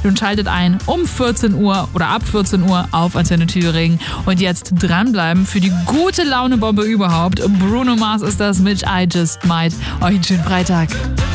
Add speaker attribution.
Speaker 1: Nun schaltet ein um 14 Uhr oder ab 14 Uhr auf Antenne Thüringen. Und jetzt dranbleiben für die gute Laune-Bombe überhaupt. Bruno Mars ist das mit I Just Might. Euch einen schönen Freitag.